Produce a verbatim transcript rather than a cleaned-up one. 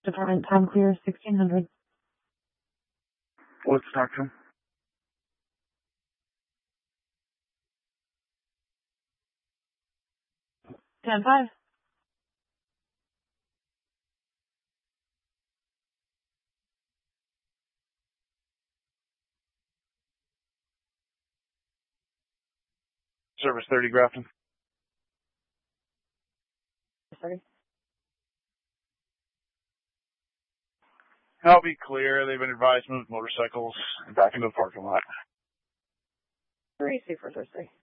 Department, time clear, sixteen hundred. Let's talk to him. ten five. Service thirty, Grafton. Sorry. I'll be clear. They've been advised to move motorcycles back into the parking lot. Three, safe for Thursday.